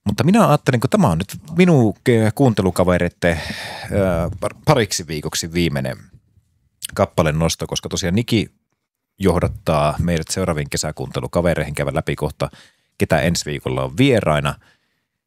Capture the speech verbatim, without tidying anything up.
Mutta minä ajattelin, kun tämä on nyt minun kuuntelukavereiden pariksi viikoksi viimeinen kappaleen nosto, koska tosiaan Niki johdattaa meidät seuraaviin kesäkuuntelukavereihin, käydä läpi kohta, ketä ensi viikolla on vieraina –